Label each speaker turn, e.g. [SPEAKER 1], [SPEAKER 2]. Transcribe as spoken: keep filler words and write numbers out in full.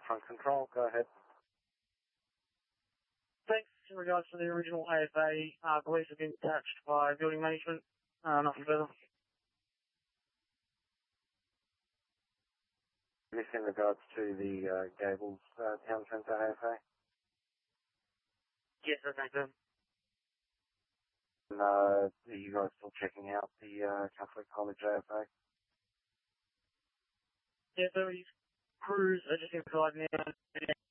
[SPEAKER 1] Front Control, go ahead.
[SPEAKER 2] Thanks. In regards to the original A F A, uh, police have been attached by building management. Uh, nothing further.
[SPEAKER 1] This in regards to the uh, Gables uh, Town Centre A F A?
[SPEAKER 2] Yes, I think so.
[SPEAKER 1] And, uh, are you guys still checking out the uh, Catholic College A F A?
[SPEAKER 2] Yeah, so these crews are just inside now.